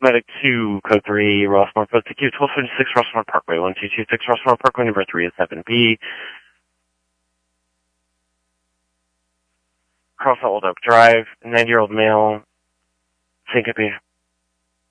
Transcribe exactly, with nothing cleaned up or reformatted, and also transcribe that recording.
Medic two, code three, Rossmore, post Q, twelve seventy-six Rossmore Parkway, one two two six Rossmore Parkway, number three is seven B. Cross Old Oak Drive, ninety-year-old male, syncope,